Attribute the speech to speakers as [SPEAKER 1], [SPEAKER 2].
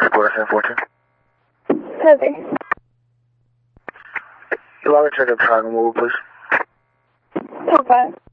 [SPEAKER 1] Explorer 742.
[SPEAKER 2] Heavy.
[SPEAKER 1] You log into the triangle mobile, please.
[SPEAKER 2] Okay.